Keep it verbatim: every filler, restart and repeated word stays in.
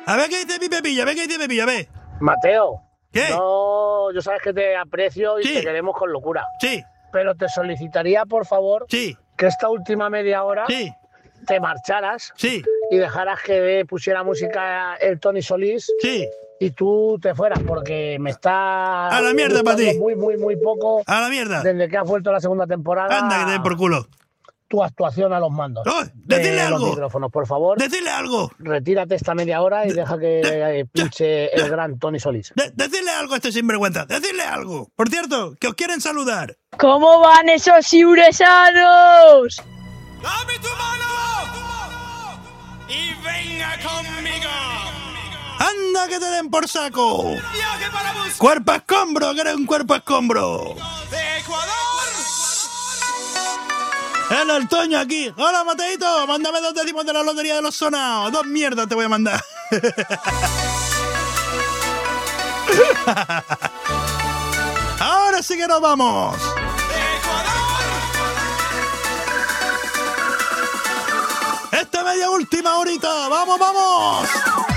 A ver qué dice mi Pepilla, a ver qué dice Pepilla, a ver. Mateo. ¿Qué? No, yo sabes que te aprecio y Sí. te queremos con locura. Sí. Pero te solicitaría, por favor, sí. que esta última media hora sí. te marcharas sí. y dejaras que pusiera música el Tony Solís. Sí. Y tú te fueras, porque me está... A la mierda para ti. Muy, muy, muy poco. A la mierda. Desde que has vuelto la segunda temporada. Anda, que te den por culo. Tu actuación a los mandos. Oh, decidle de algo. Los micrófonos, por favor. Decidle algo. Retírate esta media hora y de, deja que de, pinche de, el gran Tony Solís. De, decidle algo a este sinvergüenza. Decidle algo. Por cierto, que os quieren saludar. ¿Cómo van esos siuresanos? ¡Dame tu mano! ¡Y venga conmigo! ¡Anda que te den por saco! ¡Cuerpo escombro, que eres un cuerpo escombro! ¡De Ecuador! ¡El el Toño aquí! ¡Hola, Mateito! Mándame dos décimos de la lotería de los sonados. Dos mierdas te voy a mandar. Ahora sí que nos vamos. Esta media última horita. ¡Vamos, vamos!